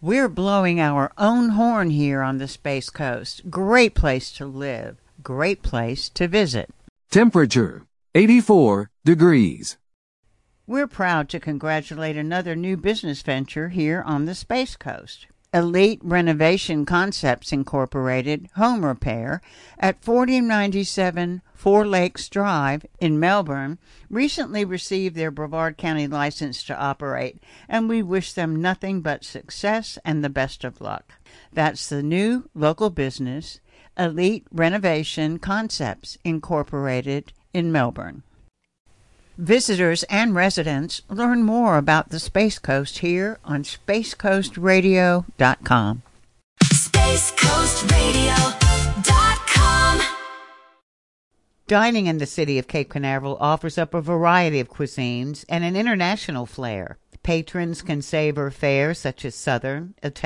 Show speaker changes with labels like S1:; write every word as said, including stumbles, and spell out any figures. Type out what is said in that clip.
S1: We're blowing our own horn here on the Space Coast. Great place to live. Great place to visit.
S2: Temperature, eighty-four degrees.
S1: We're proud to congratulate another new business venture here on the Space Coast. Elite Renovation Concepts Incorporated Home Repair at forty ninety-seven Four Lakes Drive in Melbourne recently received their Brevard County license to operate, and we wish them nothing but success and the best of luck. That's the new local business, Elite Renovation Concepts Incorporated in Melbourne. Visitors and residents learn more about the Space Coast here on space coast radio dot com.
S3: space coast radio dot com.
S1: Dining in the city of Cape Canaveral offers up a variety of cuisines and an international flair. Patrons can savor fare such as Southern, Italian,